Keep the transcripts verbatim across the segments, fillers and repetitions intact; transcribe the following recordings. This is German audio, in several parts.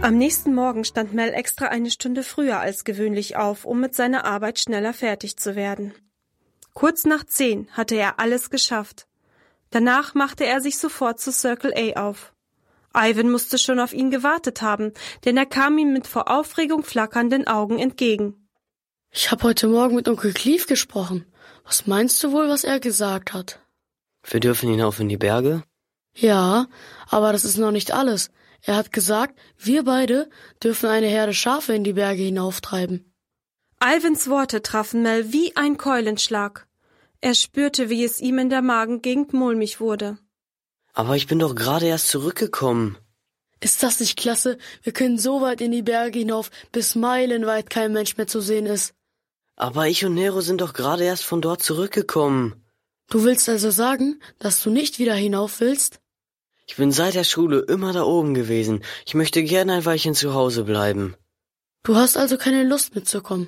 Am nächsten Morgen stand Mel extra eine Stunde früher als gewöhnlich auf, um mit seiner Arbeit schneller fertig zu werden. Kurz nach zehn hatte er alles geschafft. Danach machte er sich sofort zu Circle A auf. Ivan musste schon auf ihn gewartet haben, denn er kam ihm mit vor Aufregung flackernden Augen entgegen. Ich habe heute Morgen mit Onkel Clive gesprochen. Was meinst du wohl, was er gesagt hat? Wir dürfen hinauf in die Berge? Ja, aber das ist noch nicht alles. Er hat gesagt, wir beide dürfen eine Herde Schafe in die Berge hinauftreiben. Ivans Worte trafen Mel wie ein Keulenschlag. Er spürte, wie es ihm in der Magengegend mulmig wurde. Aber ich bin doch gerade erst zurückgekommen. Ist das nicht klasse? Wir können so weit in die Berge hinauf, bis meilenweit kein Mensch mehr zu sehen ist. Aber ich und Nero sind doch gerade erst von dort zurückgekommen. Du willst also sagen, dass du nicht wieder hinauf willst? Ich bin seit der Schule immer da oben gewesen. Ich möchte gerne ein Weilchen zu Hause bleiben. Du hast also keine Lust mitzukommen?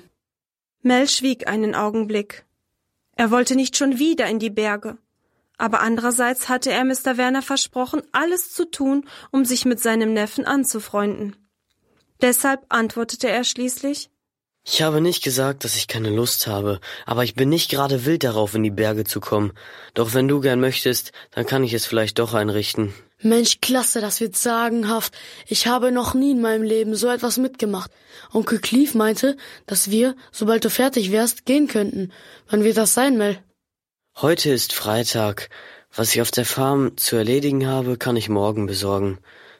Mel schwieg einen Augenblick. Er wollte nicht schon wieder in die Berge. Aber andererseits hatte er Mister Werner versprochen, alles zu tun, um sich mit seinem Neffen anzufreunden. Deshalb antwortete er schließlich: Ich habe nicht gesagt, dass ich keine Lust habe, aber ich bin nicht gerade wild darauf, in die Berge zu kommen. Doch wenn du gern möchtest, dann kann ich es vielleicht doch einrichten. Mensch, klasse, das wird sagenhaft. Ich habe noch nie in meinem Leben so etwas mitgemacht. Onkel Clive meinte, dass wir, sobald du fertig wärst, gehen könnten. Wann wird das sein, Mel? Heute ist Freitag. Was ich auf der Farm zu erledigen habe, kann ich morgen besorgen.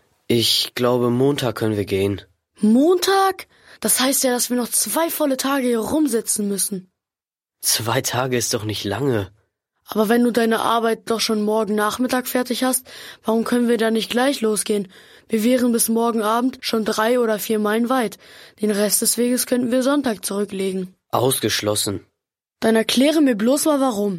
Ich glaube, Montag können wir gehen. Montag? Das heißt ja, dass wir noch zwei volle Tage hier rumsitzen müssen. Zwei Tage ist doch nicht lange. Aber wenn du deine Arbeit doch schon morgen Nachmittag fertig hast, warum können wir da nicht gleich losgehen? Wir wären bis morgen Abend schon drei oder vier Meilen weit. Den Rest des Weges könnten wir Sonntag zurücklegen. Ausgeschlossen. Dann erkläre mir bloß mal, warum.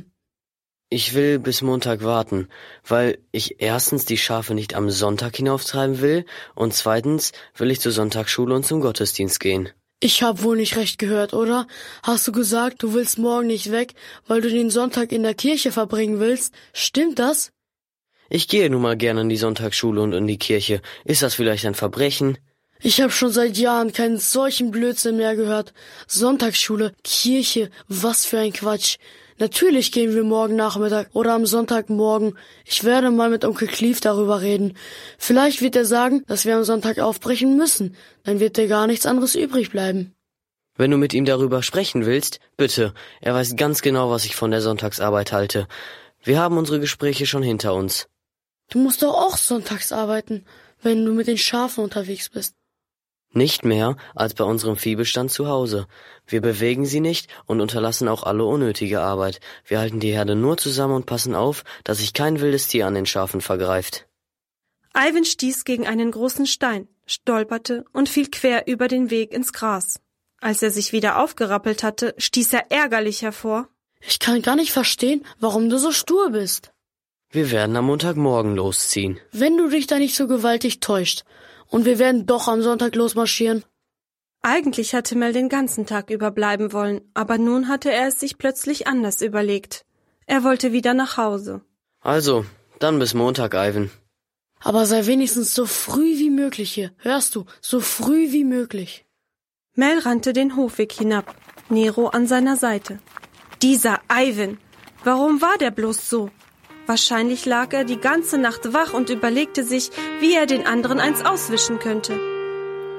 Ich will bis Montag warten, weil ich erstens die Schafe nicht am Sonntag hinauftreiben will und zweitens will ich zur Sonntagsschule und zum Gottesdienst gehen. Ich hab wohl nicht recht gehört, oder? Hast du gesagt, du willst morgen nicht weg, weil du den Sonntag in der Kirche verbringen willst? Stimmt das? Ich gehe nun mal gerne in die Sonntagsschule und in die Kirche. Ist das vielleicht ein Verbrechen? Ich hab schon seit Jahren keinen solchen Blödsinn mehr gehört. Sonntagsschule, Kirche, was für ein Quatsch. Natürlich gehen wir morgen Nachmittag oder am Sonntagmorgen. Ich werde mal mit Onkel Clive darüber reden. Vielleicht wird er sagen, dass wir am Sonntag aufbrechen müssen. Dann wird dir gar nichts anderes übrig bleiben. Wenn du mit ihm darüber sprechen willst, bitte. Er weiß ganz genau, was ich von der Sonntagsarbeit halte. Wir haben unsere Gespräche schon hinter uns. Du musst doch auch sonntags arbeiten, wenn du mit den Schafen unterwegs bist. Nicht mehr als bei unserem Viehbestand zu Hause. Wir bewegen sie nicht und unterlassen auch alle unnötige Arbeit. Wir halten die Herde nur zusammen und passen auf, dass sich kein wildes Tier an den Schafen vergreift. Ivan stieß gegen einen großen Stein, stolperte und fiel quer über den Weg ins Gras. Als er sich wieder aufgerappelt hatte, stieß er ärgerlich hervor: Ich kann gar nicht verstehen, warum du so stur bist. Wir werden am Montagmorgen losziehen. Wenn du dich da nicht so gewaltig täuscht. Und wir werden doch am Sonntag losmarschieren. Eigentlich hatte Mel den ganzen Tag über bleiben wollen, aber nun hatte er es sich plötzlich anders überlegt. Er wollte wieder nach Hause. Also, dann bis Montag, Ivan. Aber sei wenigstens so früh wie möglich hier. Hörst du? So früh wie möglich. Mel rannte den Hofweg hinab, Nero an seiner Seite. Dieser Ivan! Warum war der bloß so? Wahrscheinlich lag er die ganze Nacht wach und überlegte sich, wie er den anderen eins auswischen könnte.